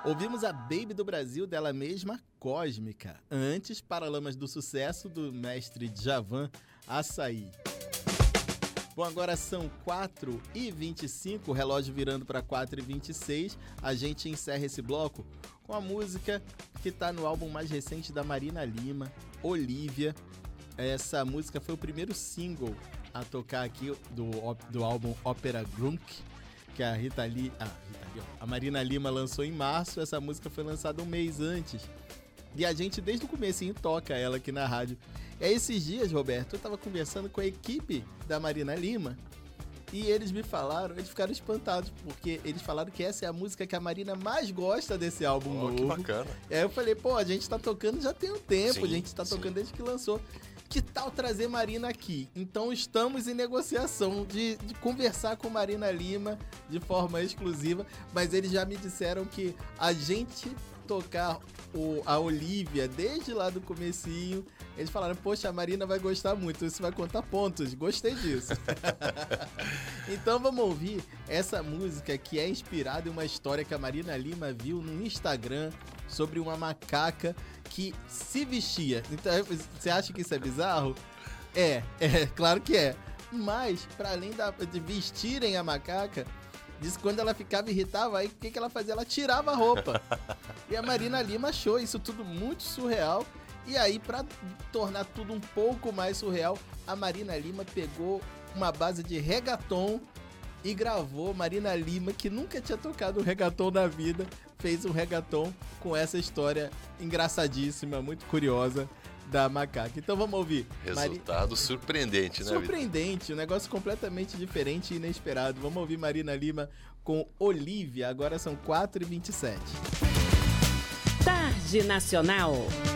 Ouvimos a Baby do Brasil, dela mesma, Cósmica. Antes, Paralamas do Sucesso, do mestre Djavan, Açaí. Bom, agora são 4h25, o relógio virando para 4h26. A gente encerra esse bloco com a música que está no álbum mais recente da Marina Lima, Olivia. Essa música foi o primeiro single a tocar aqui do álbum Ópera Grunk, que a a Marina Lima lançou em março. Essa música foi lançada um mês antes. E a gente, desde o comecinho, toca ela aqui na rádio. E aí, esses dias, Roberto, eu tava conversando com a equipe da Marina Lima e eles ficaram espantados, porque eles falaram que essa é a música que a Marina mais gosta desse álbum novo. Que bacana. Aí eu falei, a gente tá tocando já tem um tempo, Sim, a gente tá tocando desde que lançou. Que tal trazer Marina aqui? Então estamos em negociação de conversar com Marina Lima de forma exclusiva, mas eles já me disseram que a gente tocar a Olivia desde lá do comecinho, eles falaram, poxa, a Marina vai gostar muito, isso vai contar pontos, gostei disso. Então vamos ouvir essa música que é inspirada em uma história que a Marina Lima viu no Instagram sobre uma macaca que se vestia. Então, você acha que isso é bizarro? É, claro que é. Mas, para além de vestirem a macaca, diz que quando ela ficava irritada, aí o que ela fazia? Ela tirava a roupa. E a Marina Lima achou isso tudo muito surreal. E aí, para tornar tudo um pouco mais surreal, a Marina Lima pegou uma base de reggaeton e gravou. Marina Lima, que nunca tinha tocado um reggaeton na vida, fez um reggaeton com essa história engraçadíssima, muito curiosa da macaca. Então vamos ouvir. Resultado surpreendente, né? Surpreendente, um negócio completamente diferente e inesperado. Vamos ouvir Marina Lima com Olivia. Agora são 4h27. Tarde Nacional.